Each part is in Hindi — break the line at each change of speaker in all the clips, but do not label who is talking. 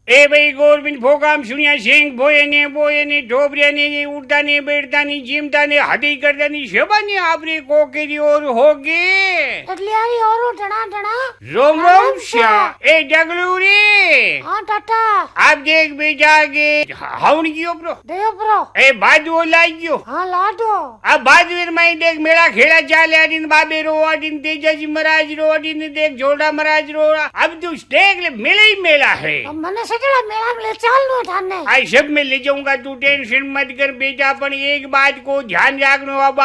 ए भाई गवर्नमेंट प्रोग्राम सुनिया सिंह बोये ढोबरिया ने उड़ता ने बैठता नहीं जिमता ने हटी करता नहीं सेवा ने आपने कोकेरी और होगे
टटलियारी और डना डना
रोम रोम श्या ए डगलू रे
हाँ टाटा
आप देख बेटा के हाउन की ओपरो
देव ब्रो
ए बाजू लाइयो
हाँ लाडो
अब बाजू में देख मेरा खेला चाले अदिन बाबे रो अदिन तेजाजी महाराज रो अदिन देख जोड़ा महाराज रो अब तू देख ले मेला ही मेला है
मैंने सचड़ा मेला में ले चल नो ठाने
आई सब में ले जाऊंगा तू टेंशन मत कर बेटा अपन एक बात को ध्यान रखनो अब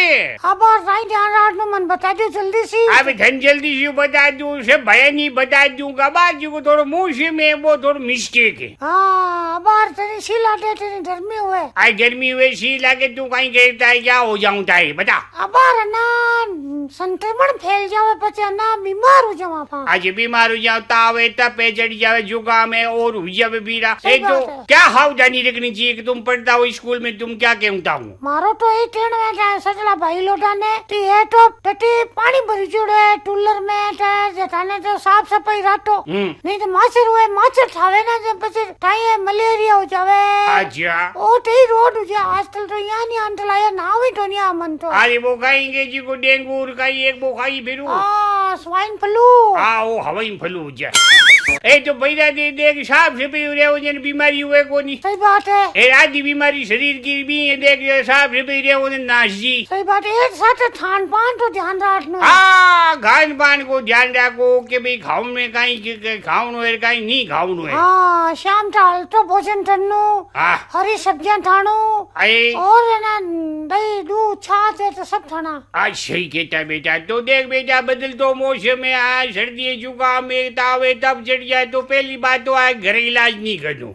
राई ध्यान रखनो मन बता दो जल्दी सी
अब धन जल्दी से बता दूं से भय नहीं बता दूंगा बात जी को थोड़ा मुंह से में वो थोड़ा मिस्टेक है
हाँ बार तेरी सी लागे तेरी गर्मी हुए
आई गर्मी हुए सी लागे तू कहीं कहता है क्या हो जाऊं ताई बता
अबार ना संक्रमण फैल जावे पचे ना बीमार हो जावा
आज बीमार हो जाओ तावे तपे चढ़ जावे जुकाम है और हुई जावे बीरा ए तो क्या हावधानी रखनी चाहिए कि तुम पढ़ता हो स्कूल में तुम क्या कहता हूँ मारो
तो यही ट्रेन में जाए सजला भाई लोटा ने ये तो टटी पानी भरी जोड़े टूलर में जठाने तो साफ सफाई रातो नहीं तो माछर हुए माछर ठावे ना जब पचे ठाए मलेरिया हो जावे
अच्छा
ओ ते रोड हो जा आजकल तो यहाँ नहीं अंतल आया ना भी तो नहीं आमन तो
अरे वो खाएंगे जी को डेंगू का एक वो खाई फिर
स्वाइन फ्लू
वो हवाई फ्लू हो जाए ए तो भैया दे देख साफ सफाई रहे बीमारी हुए को नहीं
सही बात है
ए आधी बीमारी शरीर की भी है देख साफ सफाई रहे नाश जी
सही बात है एक साथ खान पान तो ध्यान रखना
हाँ खान पान को ध्यान रखो कि भाई खाऊं में कहीं खाऊं है कहीं नहीं खाऊं है
हाँ शाम टाल तो भोजन करनो हरी सब्जियां ठानो और ना दही दूध छाछ है तो सब खाना
आज सही कहता बेटा तो देख बेटा बदल तो मौसम में आज सर्दी जुकाम में तावे तब चढ़ जाए तो पहली बात तो आए घर इलाज नहीं करूँ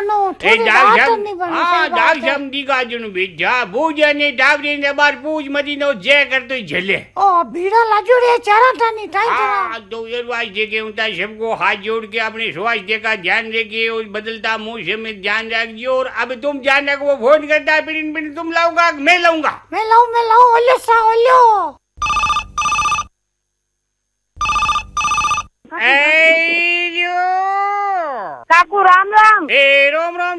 डाक्टर दिखा जुन बेटा भूजा ने डाबरी ने बार पूछ मदी नो जय कर तो झले
ओ भीड़ा लाजो रे चारा टानी
तो ये वाज देखे उनका सबको हाथ जोड़ के अपने स्वास्थ्य का ध्यान रखिए और बदलता मौसम में ध्यान रखिए और अब तुम ध्यान रखो वो फोन करता है फिर तुम लाऊंगा मैं लाऊंगा
मैं लाऊं ओले सा ओलो काकू राम राम
ए रोम रोम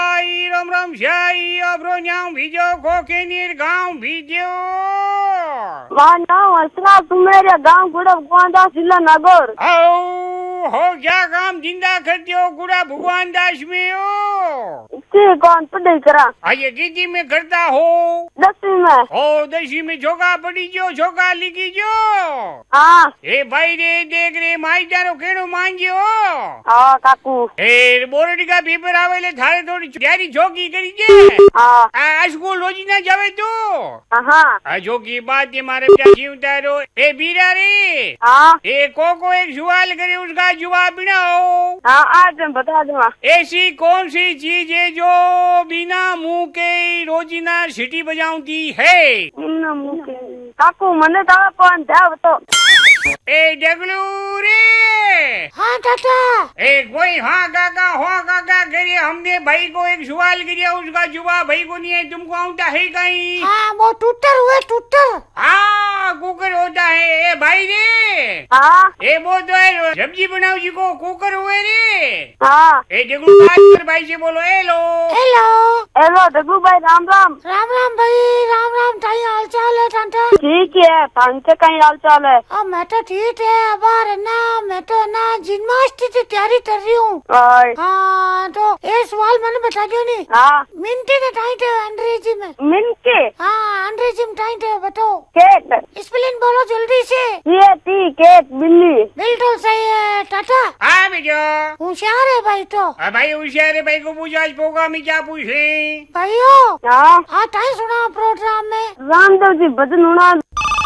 शाही अब्रो न्याम भीजो खोके नीर गांव भीजो
वहाँ नाम हंसना तुम्हारे गांव गुड़ा भगवान दास जिला नगर
हो क्या काम जिंदा करते हो गुड़ा भगवान दास में हो
कौन पढ़ाई करा
ये कितनी में करता हो
10वीं में
10वीं में झोका पड़ी जो झोका लिखी जो
हाँ
ए भाई रे देख रे माई तारो केड़ो मांझो
हाँ काकू
ए बोर्ड का पेपर आवेले थारे थोड़ी तैयारी झोकी करी जे
हाँ
स्कूल रोज ना जावे तू
हाँ
झोकी बात है मारे जीव तारो ए बीरा रे
हाँ
ए को एक सवाल करे उसका जवाब बनाओ
हाँ आज बता दूंगा
ऐसी कौन सी चीज है जो बिना मुंह के रोजीना सीटी बजाती है
बिना मुंह के काकू मने तो कौन था तो
ए डगलू रे
हाँ चाचा
एक कोई हाँ काका करे हमने भाई को एक सवाल किया उसका जवाब भाई को नहीं है तुमको आता है कहीं
हाँ वो टूटर हुए टूटर
हाँ कुकर होता है ए भाई रे
हाँ
ए वो तो है सब्जी बनाओ जी को कुकर हुए रे
हाँ
ए डगलू बात कर भाई से बोलो हेलो
हेलो डगलू भाई राम राम भाई राम ताई हाल चाल है टांटा ठीक है टांटे कहीं हाल चाल है मैं तो ठीक है अबार ना मैं तो ना जिम्नास्टिक की तैयारी कर रही हूँ हाँ तो ये सवाल मैंने बता दियो नहीं मिनटे ने टाइट है अंग्रेजी में मिनटे हाँ अंग्रेजी में टाइट है बताओ केक स्पेलिंग बोलो जल्दी से ये टी केक बिल्ली बिल्कुल सही है टाटा
हाँ बेटा
होशियार है भाई तो
भाई होशियार है भाई को पूछा आज प्रोग्राम में क्या पूछ रहे
भाइयों हाँ टाइम सुना प्रोग्राम में रामदेव जी भजन होना